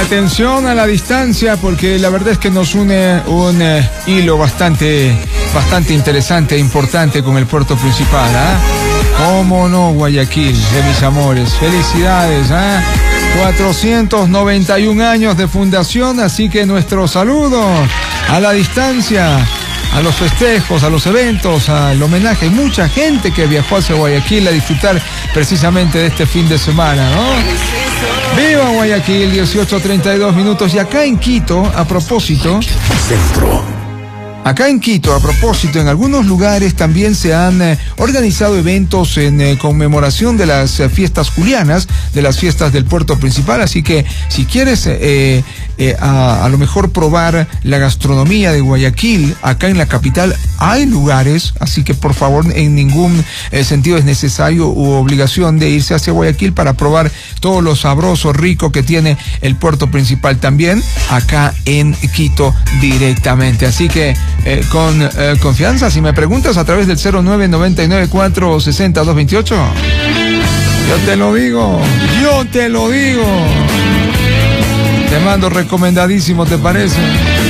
atención a la distancia, porque la verdad es que nos une un hilo bastante interesante e importante con el puerto principal, ¿ah? ¿Cómo no, Guayaquil, de mis amores? Felicidades, ¿ah? 491 años de fundación, así que nuestro saludo a la distancia, a los festejos, a los eventos, al homenaje. Hay mucha gente que viajó hacia Guayaquil a disfrutar precisamente de este fin de semana, ¿no? ¡Viva Guayaquil! 18:32 minutos. Y acá en Quito, a propósito... Acá en Quito, a propósito, en algunos lugares también se han organizado eventos en conmemoración de las fiestas julianas, de las fiestas del puerto principal. Así que si quieres a lo mejor probar la gastronomía de Guayaquil, acá en la capital hay lugares, así que por favor en ningún sentido es necesario u obligación de irse hacia Guayaquil para probar todo lo sabroso, rico que tiene el puerto principal también acá en Quito directamente. Así que con confianza, si me preguntas a través del 0999-460-228, yo te lo digo. Te mando recomendadísimo, ¿te parece?